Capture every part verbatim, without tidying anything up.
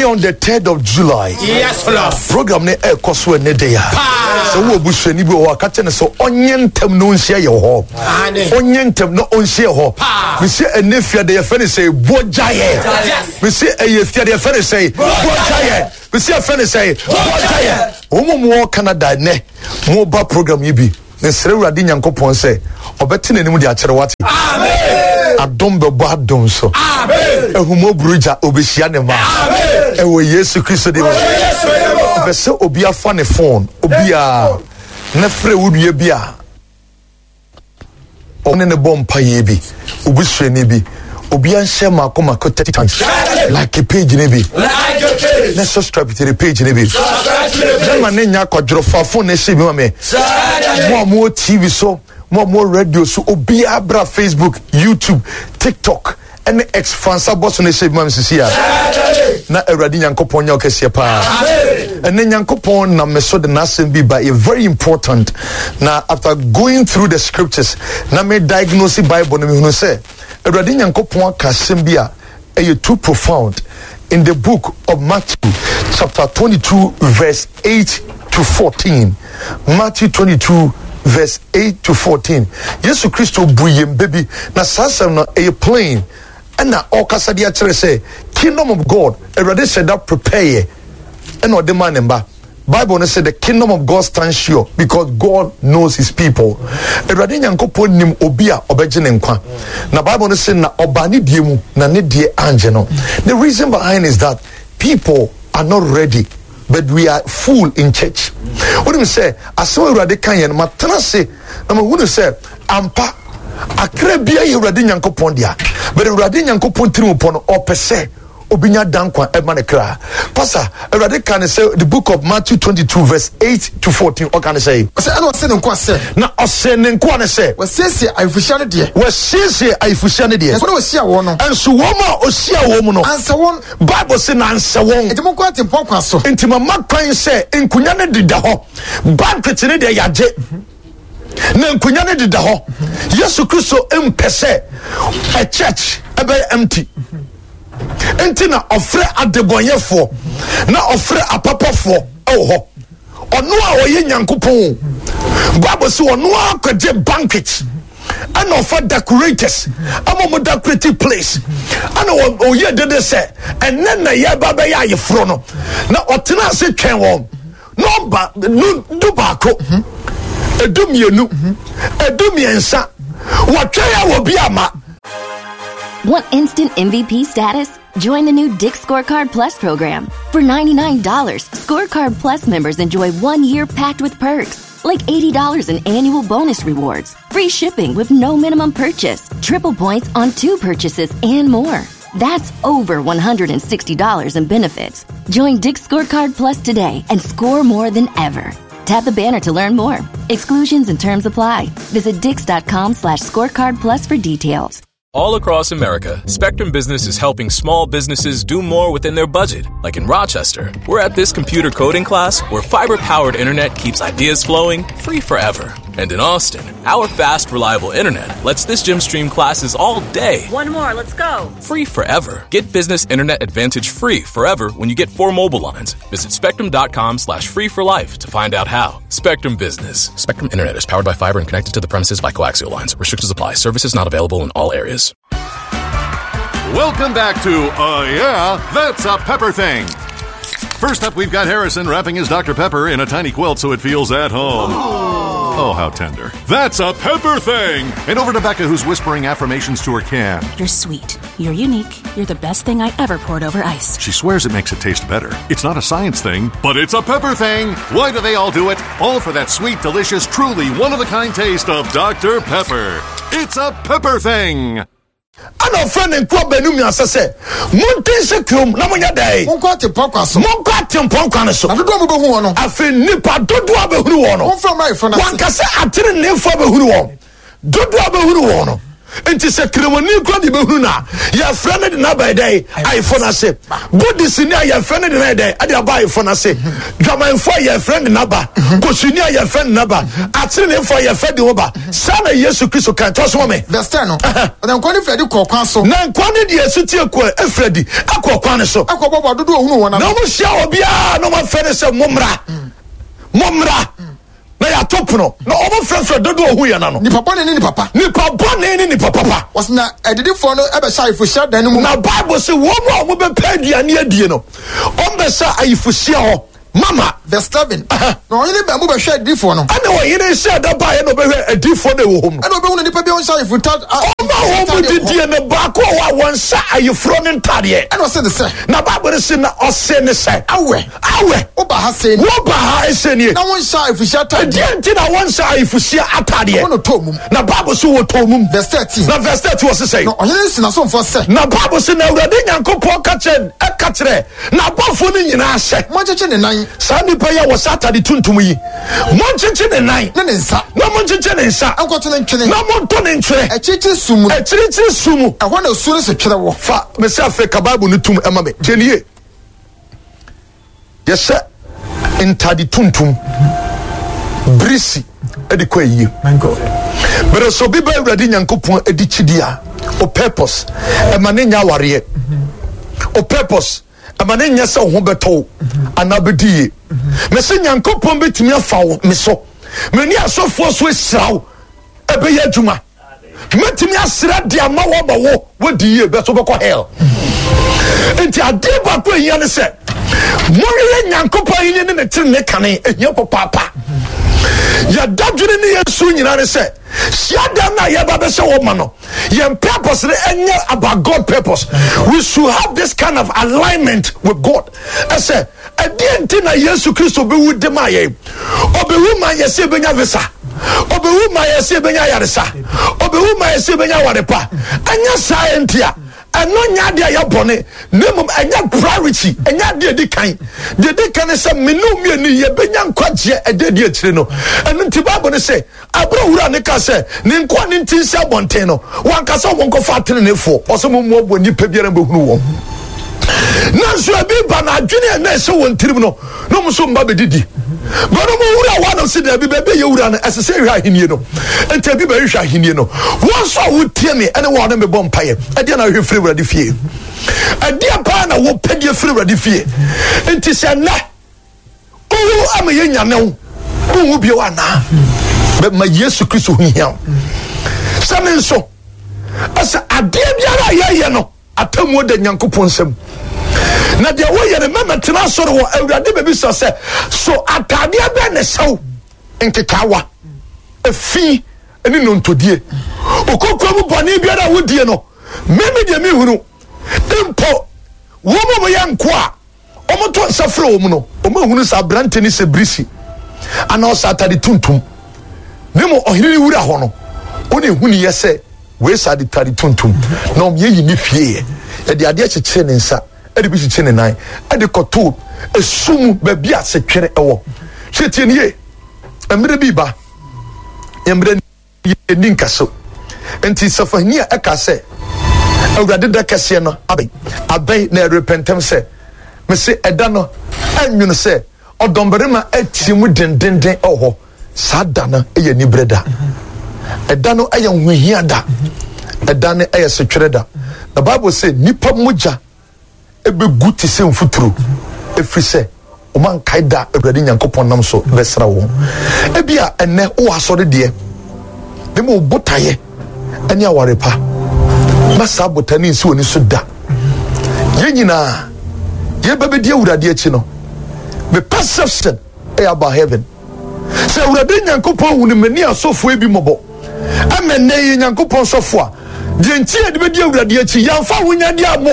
on the third of July. Yes, Lord. Program ne e koso ne day. So wo buhwe ni bi wo ka che ne so onyentem no nhia ye ho. Onyentem no onhia ho. We say enefia de ye fe ne say bojaye. We say eyefia de ye fe ne say bojaye. We say fe ne say bojaye. Omo mo Canada ne mo ba program yi bi. Ne sere urade Nyankopon say obeti nanim de akere wate. Amen. Adom bebo adom so. Amen. Ehumo bruja obehia ne ma. Amen. Ewo Yesu Kristo de. Bese obi afa ne phone, obi a na frɛ wudue bia. One ne bompa ye bi. Obi hwe ne bi. Obi an share mako mako thirty times. Like a page ne bi. Like a page. Let's subscribe to the page ne bi. Then man nya kwadro fa phone ne she bi ma me. Mo mo T V so, mo mo radio so obi abra Facebook, YouTube, TikTok. And ex fansa boss ne she bi ma me sisi a. Na Awurade Nyankopon nya okese pa. And then Nyankopon na me so the nasem bi by a very important. Now after going through the scriptures, na me diagnose Bible na me hunu say Awurade Nyankopon ka asem bi a e too profound in the book of Matthew chapter twenty-two verse eight to fourteen. Matthew twenty-two verse eight to fourteen. Yesu Kristo buyem baby na sasem no e plain and na okasa dia kire say kingdom of God Awurade said that prepare and what the man emba Bible no say the kingdom of God stands sure because God knows his people. Awurade Nyankopon nim obi a obeje ne nkwa. Na Bible no say na obani die mu na ne die anje no. The reason behind is that people are not ready, but we are full in church. What do you say? Aso Awurade kan ye no matana say na ma hunu say ampa akra bia ye Awurade Nyankopon dia. But Awurade Nyankopon tiri mu pon opese obinya dankwa emanekra. Pastor, Awurade kan say the book of Matthew twenty-two verse eight to fourteen. O kan say say ana say nkwa say na ose ne nkwa ne say we sese ayifuhia ne de we sese ayifuhia ne de so na we sia wo no enso wo ma osia wo mu no ansa won Bible say na ansa won entimo kwa tempo kwa so entimo makwan say enkunya ne dida ho banquet ne de yaje na enkunya ne dida ho Yesu Kristo empese a church ebe empty. Entina ofre adebonyefo na ofre apapafo ewo ho ono a oye Nyankopon Bible say ono akwaje banquet and offer decorators amo mo decorative place and oye dede say enne na ye baba ya yefro no na otena se twen won number du baako edumienu edumiensa watwa ya wo biama. Want instant M V P status? Join the new Dick's Scorecard Plus program. For ninety-nine dollars, Scorecard Plus members enjoy one year packed with perks, like eighty dollars in annual bonus rewards, free shipping with no minimum purchase, triple points on two purchases, and more. That's over one hundred sixty dollars in benefits. Join Dick's Scorecard Plus today and score more than ever. Tap the banner to learn more. Exclusions and terms apply. Visit dix.com slash scorecard plus for details. All across America, Spectrum Business is helping small businesses do more within their budget. Like in Rochester, we're at this computer coding class where fiber-powered internet keeps ideas flowing free forever. And in Austin, our fast, reliable internet lets this gym stream classes all day. One more, let's go. Free forever. Get Business Internet Advantage free forever when you get four mobile lines. Visit spectrum.com slash free for life to find out how. Spectrum Business. Spectrum Internet is powered by fiber and connected to the premises by coaxial lines. Restrictions apply. Services not available in all areas. Welcome back to Uh Yeah, That's a Pepper Thing. First up, we've got Harrison wrapping his Doctor Pepper in a tiny quilt so it feels at home. Oh, how tender. That's a Pepper Thing! And over to Becca, who's whispering affirmations to her can. You're sweet. You're unique. You're the best thing I ever poured over ice. She swears it makes it taste better. It's not a science thing, but it's a Pepper Thing! Why do they all do it? All for that sweet, delicious, truly one-of-a-kind taste of Doctor Pepper. It's a Pepper Thing! Ano friend in kwa benum ya sase monten se krom na monya dai monko atempon so monko atempon kwa so na dodo mo behu wono afi nipa dodo abehuru wono won from my friend wan kase atire ne fo abehuru wono dodo abehuru wono enti se kremoni kura di behunu na ya friend de na by day iPhone ase body senior ya friend de na day ade aba iPhone ase dwaman fo ya friend na ba kosuni ya friend na ba atire ne fo ya friend wo ba sana Yesu Kristo kan to so me verse ten no na nkoni Fredi ko kwan so na nkoni de Yesu tie ko Fredi akọ kwan so akọ bobo dodo ohunu wona na mo hia obia no ma fere se momra momra na ya top no na omo frefre dodo ohu ya na no ni papa ne ni papa ni papa ne ni papa papa wasna edidifo no ebe sha ifo sha dan mu na Bible say wo mo mo be paduane adie no o be sha ayifu hia ho mama verse seven no yini ba mu be hwa edidifo no ana wo yini hia da ba ye no be hwa edidifo na wo hom ana obe hu nipa bi on sha ifo ta o ma wo bi die ne ba ko wa won sha ayifro ne ntade ana o se ne se na Bible say na o se ne se awe awe o ba ha se ni wo ba ha ese ni na won sha ifo sha ta die nti na won sha ayifu hia atade wono to mum na Bible say wo to mum verse thirteen na verse thirteen was say no oyini sina so mfo se na Bible say na Awurade Nyankopɔn ka kye e ka kire na bafo ni nyina hye mo cheche ne nan sa nipa ya wo satade tuntum yi mo cheche ne nan ne ne nsa na mo cheche ne nsa ankoto ne ntwene na mo to ne ntwere echichi sumu echichi sumu ehwo na su ne se twere wo fa me se Africa Bible no tum ema me jeniye yese intade tuntum brisi edi kwa yi my god but so bi ba Awurade Nyankopɔn edi chidia o purpose ema ne nya ware o purpose ema ne nya se ho beto anabedie me se Nyankopɔn betumi afa wo me so me ni asofo so esraw ebe ye adwuma metumi asra dia ma wo ba wo wodi ye be so be ko hell enti ade ba ko ehia ne se mo ye Nyankopɔn yin ne ne tire ne kane ehia papa ya dadwene ne Yesu nyina ne se siada na ye ba be se wo ma no ye purpose ne enye about God purpose. We should have this kind of alignment with God. I say enti na Yesu Kristo be wu dem aye obewu ma ye se benya visa obewu ma ye se benya yaresa obewu ma ye se benya warepa anya scientia eno nya de ya bone nemum anya priority enya de di kan de di kan se menu mi ani ye benya nkwaje ede di akire no eno nti Bible ne se abro wura ne ka se ne nkwa ne ntin se abonten no wanka se wo nkofa atene ne fo o se mo mo bo nipa biara be hunu wo na so abi ba na adwene na se won tirim no no mo so mba be didi bono mo wura wa no se da bi be be ye wura no asese hwa ahenie no enta bi be hwa ahenie no wo so wo tie me ene wo na me bom paye ade na hwe firi wura fie ade pa na wo pede firi wura fie enti se na o ama ye nyane wo wo bi wa na be ma Yesu Kristo hu hia samen so asa ade biara ye ye no atamu da Nyankopɔn nsam na de wo ye ne mama tena soro wo Awurade be bi so se so atade be ne sew nkekawa afi eni no ntodie okokwa mu bone biara wo die no meme de mi hunu empo wo mo ye nko a omo to nsafre wo mu no omo hunu sa brante ni se brisi ana o sa atade tuntum nemo ohiri wura ho no oni huni ye se we sa de tade tuntum na o ye yi ni fie e de ade akyekyere ne nsa e de bi kyekye ne nan e de koto esum ba bia se twere ewo hwetie ne ye emre bi ba emre ye ninkaso enti safania e ka se Awurade da kase no abai abai na repentem se me se eda no anwunu se odomberema atimu dendenden oho sada na eye ni breda eda no eye hwehia da eda no eye se twere da the Bible say nipa moja ebe guti se mfuturo efri se o man kaida Awurade Nyankopɔn nam so besra wo ebia enne wo asore de de mo botaye ene awarepa masa botani nsi oni so da ye nyina ye bebe die Awurade achi no me perception e about heaven se Awurade Nyankopɔn hu ne mani asofo ebi mobo amenne ye Nyankopɔn sofo a de nti e de be die Awurade achi yamfa wonya de amo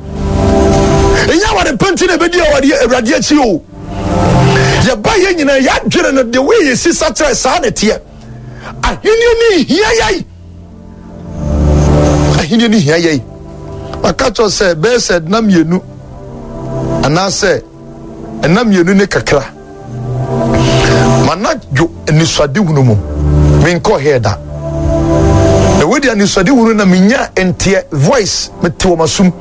enya wade penti ne be die Awurade achi o ye ba ye nyina ya dwere no de we ye sisa tre sa ne te ahini ni hia yai ahini ni hia yai makacho se be said na mienu ana se na mienu ne kakra mana jo ni swade hunu mu me nko heda we dia ni so de wuru na menya entie voice mete wo masum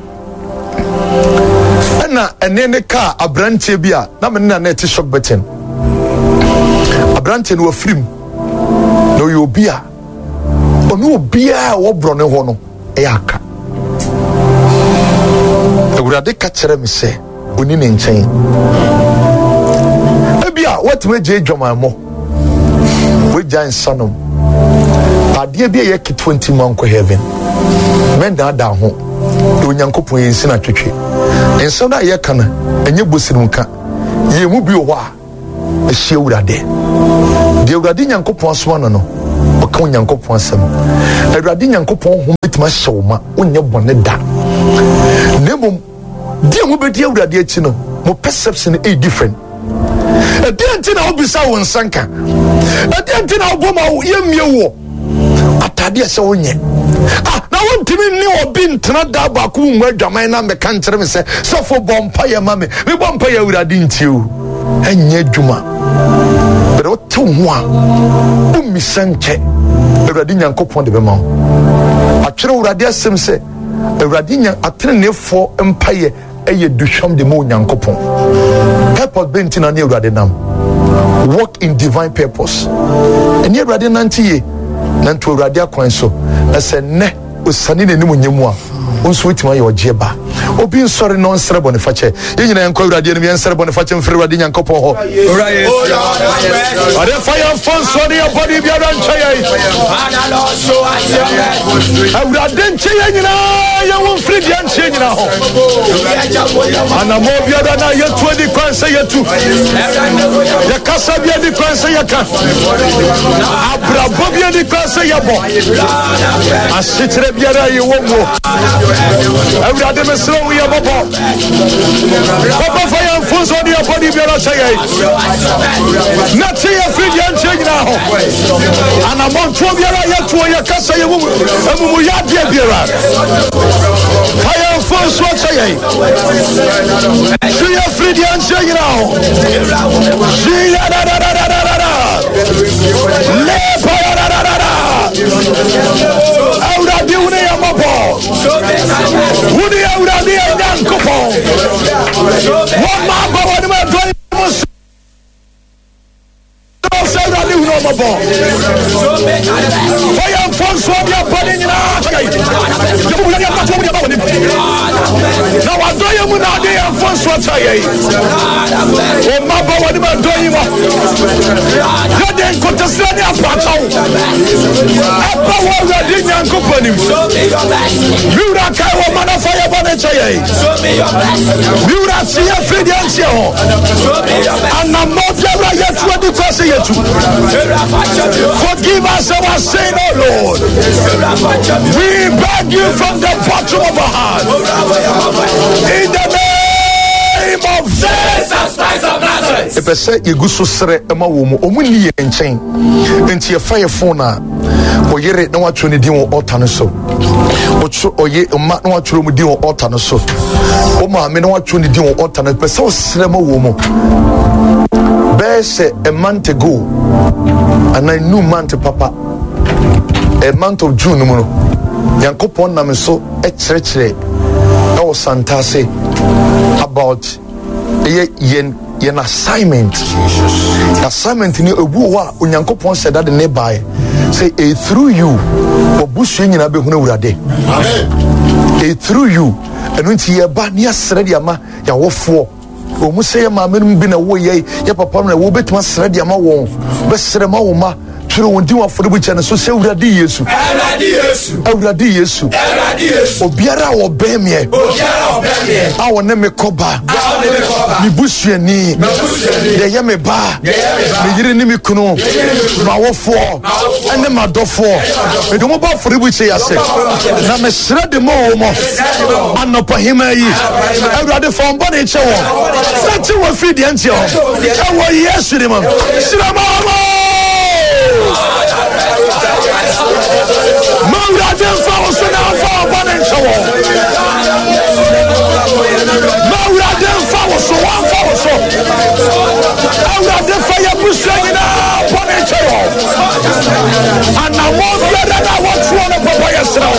na ene ne ka abrante bia na me na na ti shock button abrante no afrim no yo bia onu bia wo bro ne ho no e aka awurade ka kire me se oni ne nchen e bia what we je dwama mo we jan sanom ade bia ye ki twenty man ko heaven men da da ho onyankopon yensi na twetwe enso na ye kana enye bosirum ka ye mu bi ho a ehie awurade de awurade nyankopon so no no o ka nyankopon asem awurade nyankopon ho bitima hyewma onye bone da nemom de mu bedi awurade achi no mo perception is different e de antina obisa won sanka e de antina oboma ye mie wo atade ase wonye ah na wontimi ni obi ntena da ba ku mu adwaman na me kan kire me se sofo bompa ye ma me me bompa ye awurade ntiu enye dwuma pero tu ho a umi sanche awurade nyankopon de be ma atwere awurade asem se awurade nya atrenefo empaye eye duhwam de mo nyankopon purpose bentina ne awurade nam walk in divine purpose ene awurade nantie nanto awurade akwan so ese ne osane ne nimu nyemu a onso wetima ye ogieba obi nsori no nsere bone fache ye nyina enko awurade ne nsere bone fache mfiri awurade nyankopon ho awurade are fire fon so ne body bia ran cheye awurade ncheye nyina ye won firi bia ncheye nyina ho ana mo bia da na ye tu di kwanse ye tu ye kasa bia di kwanse ye ka abrabo bia di kwanse ye bo asitre bia ra ye wo mo awurade mesro we ye bobo bobo fire fon so ne body bia ran cheye na tie firi bia ncheye nyina ho ana mo tu bia ra ye tu ye kasa ye wo mu ya dia bia ra fire fon so cheye Shia Fridian Shagirao Shia da da da da da da da Lepa da da da da Aura di une ya mapo Uni aura di ya nyankopo Wama kwa wani ma doi musu Aura di une mapo Faya mfonso ya pani nina Shagai Yabu ya mapo ya mapo na wadoye mu na de amfonso ataye o mabo wani ma doyi wa ya de kontesra ni apatawo apa wo wa de nyankopani miura kai wo mana fire bone chaye miura si ya fidi anse ho ana mo bia ya tu adi kwase yetu forgive us our sin, oh Lord. We beg you from the bottom of our heart. In the name of Jesus Christ of Nazareth. If I say you go so sere ema wo mu omu ni ye nchen enti ye fire phone a oyere na watro ne din wo altar no so otro oye ma na watro mu din wo altar no so o ma me na watro ne din wo altar no pese o sere ma wo mu bese a month ago and I knew month papa a month of June no yankopon na me so e kyerɛkyerɛ na wo santase about ye yen yen assignment assignment ni obu wa onyankopon said that ne buy say e through you obusu nyina be hunu awurade amen e through you enu nti ye ba ne asere dia ma ya wofo omu say ma menum bi na wo ye ye papa na wo betuma asere dia ma wo be sere ma wo ma turo wondi wa fori bucha na so se awurade yesu awurade yesu awurade yesu awurade yesu obiara wo bemie obiara wo bemie awo ne me koba awo ne me koba mi busuani mi busuani ye ye me ba ye ye me ba mi yire ni mi kunu ma wofo ene ma dofo e do mo ba fori bucha ya se na me sere de mo mo anopa hima yi awurade fo mbo ne che wo na che wo fidi anti o e wo yesu ni mo sira ma Maura dem fa so na fa bone ncho. Maura dem fa so wa fa so. Maura dem fa ya bushani na bone ncho. Ana mo bia da wa tro na papa mesra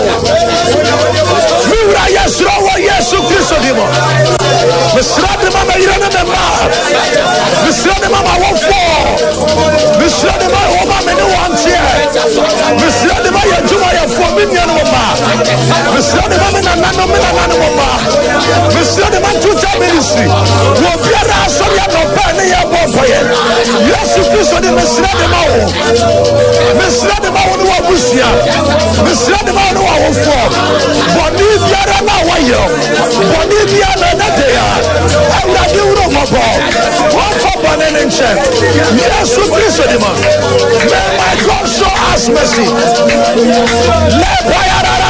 Mura yesra wa Yesu Kristo dimo mesra de mama irana mema mesra de mama wofo mesra de mama wo mama ne wantie mesra de mama yajuma ya fo minya no ma mesra de mama na nano me na nano ma mesra de mama tuta ministry wo biara so ya no pa ne ya bo boye Yesu Kristo de mesra de mama mesra de mama no wa busia mesra de mama no wa wofo boni biara na wa yo boni biara na de ya awra de wuro mobo wofo boni ne nche Yesu Kristo de mama may my God show us mercy let